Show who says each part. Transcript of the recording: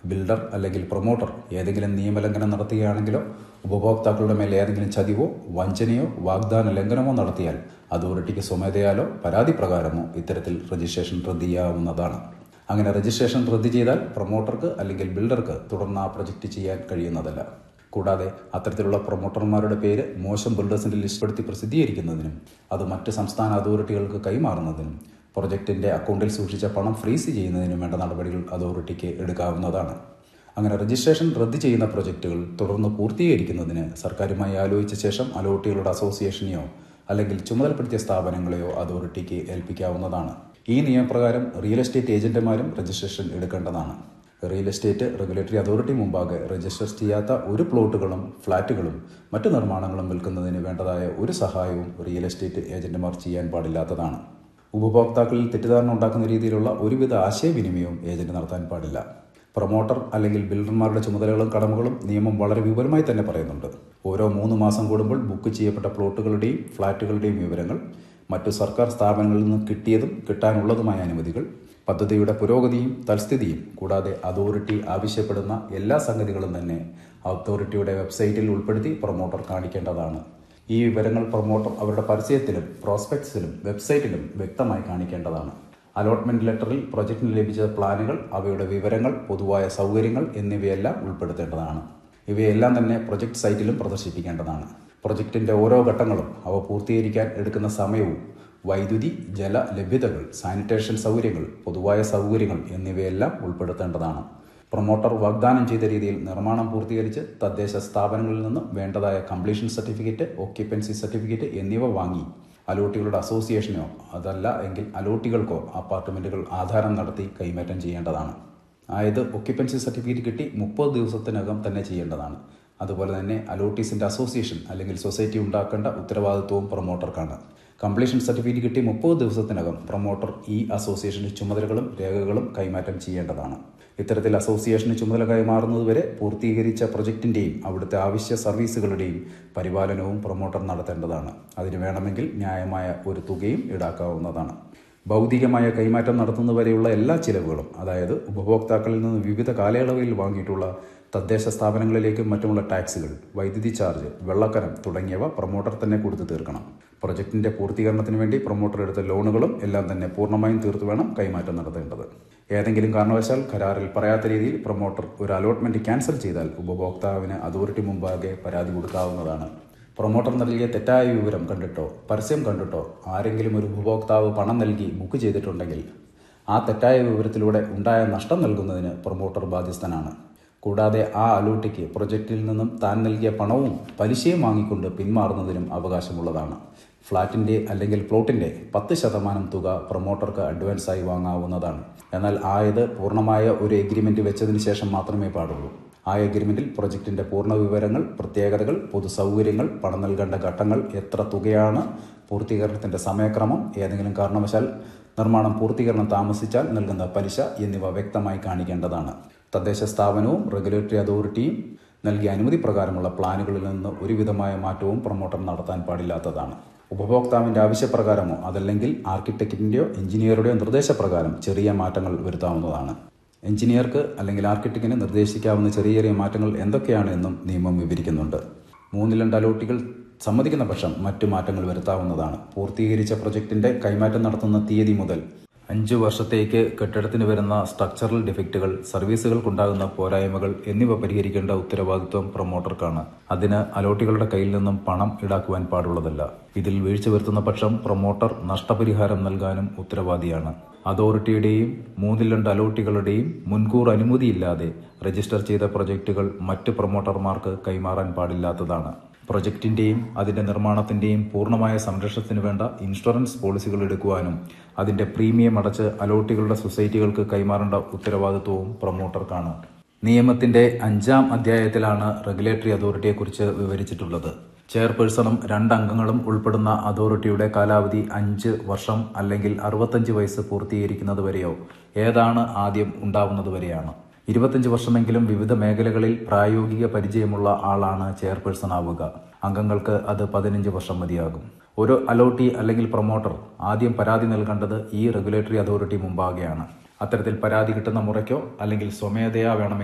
Speaker 1: Builder അല്ലെങ്കിൽ promoter ഏതെങ്കിലും നിയമലംഘനം നടത്തുകയാണെങ്കിലോ ഉപഭോക്താക്കളുടെ മേൽ ഏതെങ്കിലും ചതിവോ വഞ്ചനയോ വാഗ്ദാന ലംഘനമോ നടത്തിയാൽ അതോറിറ്റിക്ക് സ്വമേധയാലോ പരാതി പ്രകാരമോ ഇത്തരത്തിൽ രജിസ്ട്രേഷൻ റദ്ദ് ചെയ്യാവുന്നതാണ്. അങ്ങനെ രജിസ്ട്രേഷൻ റദ്ദ് ചെയ്താൽ പ്രൊമോട്ടർക്ക് അല്ലെങ്കിൽ ബിൽഡർക്ക് തുടർന്ന് ആ പ്രൊജക്റ്റ് ചെയ്യാൻ കഴിയുന്നതല്ല. കൂടാതെ അത്തരത്തിലുള്ള പ്രൊമോട്ടർമാരുടെ പേര് മോശം ബിൽഡേഴ്സിന്റെ ലിസ്റ്റ്പ്പെടുത്തി പ്രസിദ്ധീകരിക്കുന്നതിനും അത് മറ്റ് സംസ്ഥാന അതോറിറ്റികൾക്ക് കൈമാറുന്നതിനും പ്രൊജക്ടിന്റെ അക്കൗണ്ടിൽ സൂക്ഷിച്ച പണം ഫ്രീസ് ചെയ്യുന്നതിനും വേണ്ട നടപടികൾ അതോറിറ്റിക്ക് എടുക്കാവുന്നതാണ്. അങ്ങനെ രജിസ്ട്രേഷൻ റദ്ദ് ചെയ്യുന്ന പ്രൊജക്റ്റുകൾ തുടർന്ന് പൂർത്തീകരിക്കുന്നതിന് സർക്കാരുമായി ആലോചിച്ച ശേഷം അലോട്ടികളുടെ അസോസിയേഷനെയോ അല്ലെങ്കിൽ ചുമതലപ്പെടുത്തിയ സ്ഥാപനങ്ങളെയോ അതോറിറ്റിക്ക് ഏൽപ്പിക്കാവുന്നതാണ്. ഈ നിയമപ്രകാരം റിയൽ എസ്റ്റേറ്റ് ഏജന്റുമാരും രജിസ്ട്രേഷൻ എടുക്കേണ്ടതാണ്. റിയൽ എസ്റ്റേറ്റ് റെഗുലേറ്ററി അതോറിറ്റി മുമ്പാകെ രജിസ്റ്റർ ചെയ്യാത്ത ഒരു പ്ലോട്ടുകളും ഫ്ളാറ്റുകളും മറ്റു നിർമ്മാണങ്ങളും വിൽക്കുന്നതിന് വേണ്ടതായ ഒരു സഹായവും റിയൽ എസ്റ്റേറ്റ് ഏജന്റുമാർ ചെയ്യാൻ പാടില്ലാത്തതാണ്. ഉപഭോക്താക്കളിൽ തെറ്റിദ്ധാരണ ഉണ്ടാക്കുന്ന രീതിയിലുള്ള ഒരുവിധ ആശയവിനിമയവും ഏജന്റ് നടത്താൻ പാടില്ല. പ്രൊമോട്ടർ അല്ലെങ്കിൽ ബിൽഡർമാരുടെ ചുമതലകളും കടമകളും നിയമം വളരെ വിപുലമായി തന്നെ പറയുന്നുണ്ട്. ഓരോ 3 മാസം കൂടുമ്പോൾ ബുക്ക് ചെയ്യപ്പെട്ട പ്ലോട്ടുകളുടെയും ഫ്ളാറ്റുകളുടെയും വിവരങ്ങൾ, മറ്റു സർക്കാർ സ്ഥാപനങ്ങളിൽ നിന്ന് കിട്ടിയതും കിട്ടാനുള്ളതുമായ അനുമതികൾ, പദ്ധതിയുടെ പുരോഗതിയും തൽസ്ഥിതിയും കൂടാതെ അതോറിറ്റി ആവശ്യപ്പെടുന്ന എല്ലാ സംഗതികളും തന്നെ അതോറിറ്റിയുടെ വെബ്സൈറ്റിൽ ഉൾപ്പെടുത്തി പ്രൊമോട്ടർ കാണിക്കേണ്ടതാണ്. ഈ വിവരങ്ങൾ പ്രൊമോട്ടർ അവരുടെ പരസ്യത്തിലും പ്രോസ്പെക്ട്സിലും വെബ്സൈറ്റിലും വ്യക്തമായി കാണിക്കേണ്ടതാണ്. അലോട്ട്മെന്റ് ലെറ്ററിൽ പ്രൊജക്ടിന് ലഭിച്ച പ്ലാനുകൾ, അവയുടെ വിവരങ്ങൾ, പൊതുവായ സൗകര്യങ്ങൾ എന്നിവയെല്ലാം ഉൾപ്പെടുത്തേണ്ടതാണ്. ഇവയെല്ലാം തന്നെ പ്രൊജക്ട് സൈറ്റിലും പ്രദർശിപ്പിക്കേണ്ടതാണ്. പ്രൊജക്ടിന്റെ ഓരോ ഘട്ടങ്ങളും അവ പൂർത്തീകരിക്കാൻ എടുക്കുന്ന സമയവും വൈദ്യുതി ജല ലഭ്യതകൾ, സാനിറ്റേഷൻ സൗകര്യങ്ങൾ, പൊതുവായ സൗകര്യങ്ങൾ എന്നിവയെല്ലാം ഉൾപ്പെടുത്തേണ്ടതാണ്. പ്രൊമോട്ടർ വാഗ്ദാനം ചെയ്ത രീതിയിൽ നിർമ്മാണം പൂർത്തീകരിച്ച് തദ്ദേശ സ്ഥാപനങ്ങളിൽ നിന്ന് വേണ്ടതായ കംപ്ലീഷൻ സർട്ടിഫിക്കറ്റ്, ഓക്യുപ്പൻസി സർട്ടിഫിക്കറ്റ് എന്നിവ വാങ്ങി അലോട്ടികളുടെ അസോസിയേഷനോ അതല്ല എങ്കിൽ അലോട്ടികൾക്കോ അപ്പാർട്ട്മെന്റുകൾ ആധാരം നടത്തി കൈമാറ്റം ചെയ്യേണ്ടതാണ്. അതായത് ഒക്യുപ്പൻസി സർട്ടിഫിക്കറ്റ് കിട്ടി 30 ദിവസത്തിനകം തന്നെ ചെയ്യേണ്ടതാണ്. അതുപോലെ തന്നെ അലോട്ടീസിന്റെ അസോസിയേഷൻ അല്ലെങ്കിൽ സൊസൈറ്റി ഉണ്ടാക്കേണ്ട ഉത്തരവാദിത്വവും പ്രൊമോട്ടർക്കാണ്. കംപ്ലീഷൻ സർട്ടിഫിക്കറ്റ് കിട്ടി 30 ദിവസത്തിനകം പ്രൊമോട്ടർ ഈ അസോസിയേഷന്റെ ചുമതലകളും രേഖകളും കൈമാറ്റം ചെയ്യേണ്ടതാണ്. ഇത്തരത്തിൽ അസോസിയേഷന് ചുമതല കൈമാറുന്നതുവരെ പൂർത്തീകരിച്ച പ്രൊജക്ടിന്റെയും അവിടുത്തെ ആവശ്യ സർവീസുകളുടെയും പരിപാലനവും പ്രൊമോട്ടർ നടത്തേണ്ടതാണ്. അതിന് വേണമെങ്കിൽ ന്യായമായ ഒരു തുകയും ഈടാക്കാവുന്നതാണ്. ഭൗതികമായ കൈമാറ്റം നടത്തുന്നതുവരെയുള്ള എല്ലാ ചിലവുകളും, അതായത് ഉപഭോക്താക്കളിൽ നിന്ന് വിവിധ കാലയളവിൽ വാങ്ങിയിട്ടുള്ള തദ്ദേശ സ്ഥാപനങ്ങളിലേക്കും മറ്റുമുള്ള ടാക്സുകൾ, വൈദ്യുതി ചാർജ്, വെള്ളക്കരം തുടങ്ങിയവ പ്രൊമോട്ടർ തന്നെ കൊടുത്തു തീർക്കണം. പ്രൊജക്ടിന്റെ പൂർത്തീകരണത്തിന് വേണ്ടി പ്രൊമോട്ടർ എടുത്ത ലോണുകളും എല്ലാം തന്നെ പൂർണ്ണമായും തീർത്തു വേണം കൈമാറ്റം നടത്തേണ്ടത്. ഏതെങ്കിലും കാരണവശാൽ കരാറിൽ പറയാത്ത രീതിയിൽ പ്രൊമോട്ടർ ഒരു അലോട്ട്മെന്റ് ക്യാൻസൽ ചെയ്താൽ ഉപഭോക്താവിന് അതോറിറ്റി മുമ്പാകെ പരാതി കൊടുക്കാവുന്നതാണ്. പ്രൊമോട്ടർ നൽകിയ തെറ്റായ വിവരം കണ്ടിട്ടോ പരസ്യം കണ്ടിട്ടോ ആരെങ്കിലും ഒരു ഉപഭോക്താവ് പണം നൽകി ബുക്ക് ചെയ്തിട്ടുണ്ടെങ്കിൽ ആ തെറ്റായ വിവരത്തിലൂടെ ഉണ്ടായ നഷ്ടം നൽകുന്നതിന് പ്രൊമോട്ടർ ബാധ്യസ്ഥനാണ്. കൂടാതെ ആ അലോട്ടിക്ക് പ്രൊജക്റ്റിൽ നിന്നും താൻ നൽകിയ പണവും പലിശയും വാങ്ങിക്കൊണ്ട് പിന്മാറുന്നതിനും അവകാശമുള്ളതാണ്. ഫ്ളാറ്റിന്റെ അല്ലെങ്കിൽ പ്ലോട്ടിന്റെ 10% തുക പ്രൊമോട്ടർക്ക് അഡ്വാൻസായി വാങ്ങാവുന്നതാണ്. എന്നാൽ ആയത് പൂർണ്ണമായ ഒരു എഗ്രിമെന്റ് വെച്ചതിന് ശേഷം മാത്രമേ പാടുള്ളൂ. ആ എഗ്രിമെന്റിൽ പ്രൊജക്ടിന്റെ പൂർണ്ണ വിവരങ്ങൾ, പ്രത്യേകതകൾ, പൊതു സൗകര്യങ്ങൾ, പണം നൽകേണ്ട ഘട്ടങ്ങൾ, എത്ര തുകയാണ്, പൂർത്തീകരണത്തിന്റെ സമയക്രമം, ഏതെങ്കിലും കാരണവശാൽ നിർമ്മാണം പൂർത്തീകരണം താമസിച്ചാൽ നൽകുന്ന പലിശ എന്നിവ വ്യക്തമായി കാണിക്കേണ്ടതാണ്. തദ്ദേശ സ്ഥാപനവും റെഗുലേറ്ററി അതോറിറ്റിയും നൽകിയ അനുമതി പ്രകാരമുള്ള പ്ലാനുകളിൽ നിന്ന് ഒരുവിധമായ മാറ്റവും പ്രൊമോട്ടർ നടത്താൻ പാടില്ലാത്തതാണ്. ഉപഭോക്താവിന്റെ ആവശ്യപ്രകാരമോ അതല്ലെങ്കിൽ ആർക്കിടെക്റ്റിന്റെയോ എഞ്ചിനീയറുടെയോ നിർദ്ദേശപ്രകാരം ചെറിയ മാറ്റങ്ങൾ വരുത്താവുന്നതാണ്. എഞ്ചിനീയർക്ക് അല്ലെങ്കിൽ ആർക്കിടെക്റ്റിന് നിർദ്ദേശിക്കാവുന്ന ചെറിയ ചെറിയ മാറ്റങ്ങൾ എന്തൊക്കെയാണ് എന്നും നിയമം വിവരിക്കുന്നുണ്ട്. 3/2 അലോട്ടികൾ സമ്മതിക്കുന്ന പക്ഷം മറ്റു മാറ്റങ്ങൾ വരുത്താവുന്നതാണ്. പൂർത്തീകരിച്ച പ്രൊജക്ടിന്റെ കൈമാറ്റം നടത്തുന്ന തീയതി മുതൽ 5 വർഷത്തേക്ക് കെട്ടിടത്തിന് വരുന്ന സ്ട്രക്ചറൽ ഡിഫക്റ്റുകൾ, സർവീസുകൾക്കുണ്ടാകുന്ന പോരായ്മകൾ എന്നിവ പരിഹരിക്കേണ്ട ഉത്തരവാദിത്വം പ്രൊമോട്ടർക്കാണ്. അതിന് അലോട്ടികളുടെ കയ്യിൽ നിന്നും പണം ഈടാക്കുവാൻ പാടുള്ളതല്ല. ഇതിൽ വീഴ്ച വരുത്തുന്ന പക്ഷം പ്രൊമോട്ടർ നഷ്ടപരിഹാരം നൽകാനും ഉത്തരവാദിയാണ്. അതോറിറ്റിയുടെയും 3/2 അലോട്ടികളുടെയും മുൻകൂർ അനുമതിയില്ലാതെ രജിസ്റ്റർ ചെയ്ത പ്രൊജക്റ്റുകൾ മറ്റ് പ്രൊമോട്ടർമാർക്ക് കൈമാറാൻ പാടില്ലാത്തതാണ്. പ്രൊജക്ടിന്റെയും അതിന്റെ നിർമ്മാണത്തിന്റെയും പൂർണ്ണമായ സംരക്ഷണത്തിന് വേണ്ട ഇൻഷുറൻസ് പോളിസികൾ എടുക്കുവാനും അതിന്റെ പ്രീമിയം അടച്ച് അലോട്ടികളുടെ സൊസൈറ്റികൾക്ക് കൈമാറേണ്ട ഉത്തരവാദിത്വവും പ്രൊമോട്ടർക്കാണ്. നിയമത്തിന്റെ 5-ാം അധ്യായത്തിലാണ് റെഗുലേറ്ററി അതോറിറ്റിയെക്കുറിച്ച് വിവരിച്ചിട്ടുള്ളത്. ചെയർപേഴ്സണും 2 അംഗങ്ങളും ഉൾപ്പെടുന്ന അതോറിറ്റിയുടെ കാലാവധി 5 വർഷം അല്ലെങ്കിൽ 65 വയസ്സ് പൂർത്തീകരിക്കുന്നത് വരെയോ ഏതാണ് ആദ്യം ഉണ്ടാവുന്നത് വരെയാണ്. 25 വർഷമെങ്കിലും വിവിധ മേഖലകളിൽ പ്രായോഗിക പരിചയമുള്ള ആളാണ് ചെയർപേഴ്സൺ ആവുക. അംഗങ്ങൾക്ക് അത് 15 വർഷം മതിയാകും. ഒരു അലോട്ടി അല്ലെങ്കിൽ പ്രൊമോട്ടർ ആദ്യം പരാതി നൽകേണ്ടത് ഈ റെഗുലേറ്ററി അതോറിറ്റി മുമ്പാകെയാണ്. അത്തരത്തിൽ പരാതി കിട്ടുന്ന മുറയ്ക്കോ അല്ലെങ്കിൽ സ്വമേധയാ വേണമെങ്കിൽ